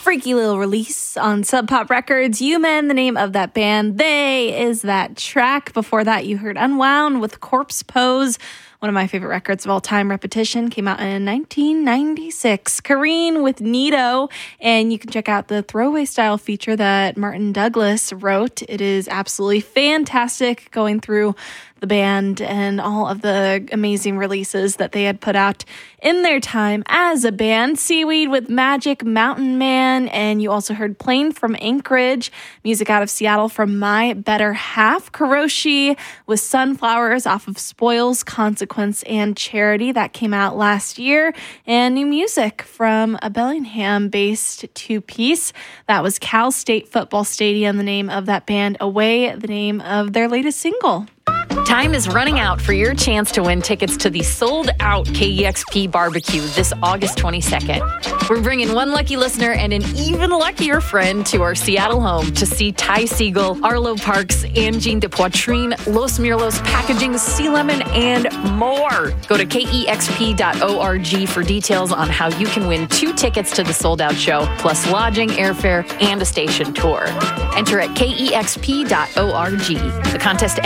freaky little release on Sub Pop Records. You Men, the name of that band. They is that track. Before that, you heard Unwound with Corpse Pose. One of my favorite records of all time, Repetition, came out in 1996. Kareen with Nito, and you can check out the Throwaway Style feature that Martin Douglas wrote. It is absolutely fantastic, going through the band and all of the amazing releases that they had put out in their time as a band. Seaweed with Magic Mountain Man, and you also heard Plane from Anchorage, music out of Seattle from My Better Half. Kuroshi with Sunflowers off of Spoils, Consequence, and Charity. That came out last year. And new music from a Bellingham-based two-piece. That was Cal State Football Stadium, the name of that band. Away, the name of their latest single. Time is running out for your chance to win tickets to the sold-out KEXP barbecue this August 22nd. We're bringing one lucky listener and an even luckier friend to our Seattle home to see Ty Segall, Arlo Parks, Angine de Poitrine, Los Mirlos Packaging, Sea Lemon, and more. Go to KEXP.org for details on how you can win 2 tickets to the sold-out show, plus lodging, airfare, and a station tour. Enter at KEXP.org. The contest